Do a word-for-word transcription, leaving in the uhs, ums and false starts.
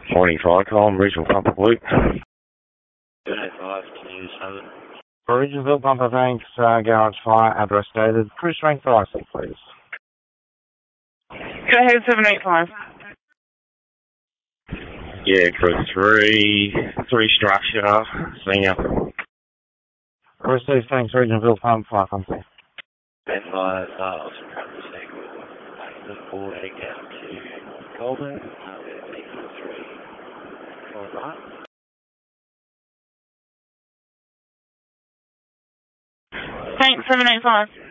Morning, Tricom, Regional Pumper Luke. two eight five two seven. Regionalville Pumper, thanks. Uh, garage fire, address stated. Crew strength pricing, please. Go ahead, seven eight five. Yeah, crew three, three structure, senior. Received, thanks. Regionalville Pump, five hundred. eight five, uh, also trying to say, the four eight out to Goldman, uh, eight four three, four right. Thanks, seven eight five.